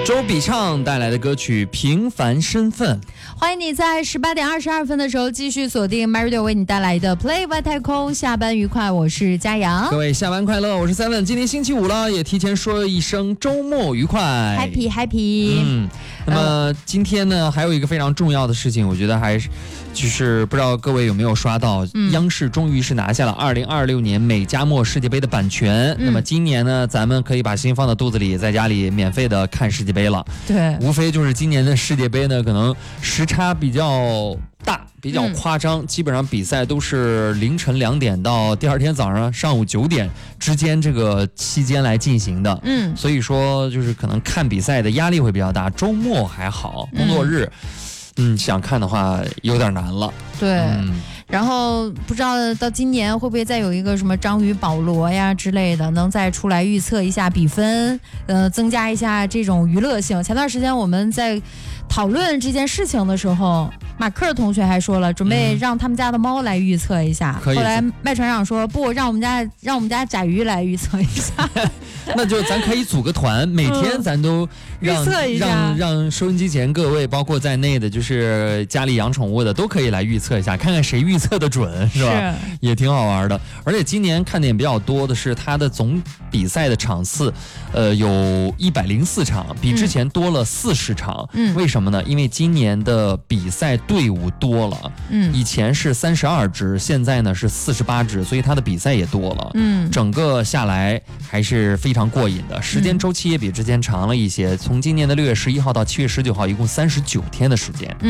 周笔畅带来的歌曲《平凡身份》。 欢迎你在18点22分的时候继续锁定 MyRadio 为你带来的 Play 外太空。下班愉快，我是佳阳。 各位下班快乐，我是 Seven。今天星期五了，也提前说一声周末愉快 ，Happy。 那么今天呢，还有一个非常重要的事情，我觉得还是就是不知道各位有没有刷到，央视终于是拿下了2026年美加墨世界杯的版权。那么今年呢，咱们可以把心放到肚子里，在家里免费的看世界杯了。 对， 无非就是今年的世界杯呢，可能时差比较大，比较夸张，基本上比赛都是凌晨2点到第二天早上上午9点之间这个期间来进行的。所以说就是可能看比赛的压力会比较大。周末还好，工作日，想看的话有点难了。 对。然后不知道到今年会不会再有一个什么章鱼保罗呀之类的，能再出来预测一下比分，增加一下这种娱乐性。前段时间我们在讨论这件事情的时候，马克同学还说了，准备让他们家的猫来预测一下。后来麦船长说不，让我们家甲鱼来预测一下。 那就咱可以组个团，每天咱都预测一下， 让收音机前各位，包括在内的，就是家里养宠物的，都可以来预测一下，看看谁预测的准，是吧？是，也挺好玩的。而且今年看点比较多的是它的总比赛的场次，有104场，比之前多了40场。为什么呢？因为今年的比赛队伍多了。以前是32支，现在呢是48支，所以它的比赛也多了。整个下来还是非常过瘾的，时间周期也比之前长了一些。从今年的6月11号到7月19号，一共39天的时间。